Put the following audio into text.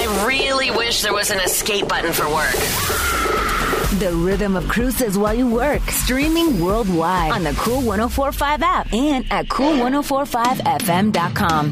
I really wish there was an escape button for work. The rhythm of cruises while you work. Streaming worldwide on the Cool 104.5 app and at cool1045fm.com.